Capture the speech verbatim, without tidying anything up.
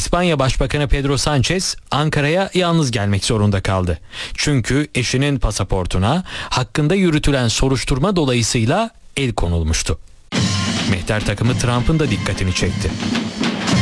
İspanya Başbakanı Pedro Sánchez Ankara'ya yalnız gelmek zorunda kaldı. Çünkü eşinin pasaportuna hakkında yürütülen soruşturma dolayısıyla el konulmuştu. Mehter takımı Trump'ın da dikkatini çekti.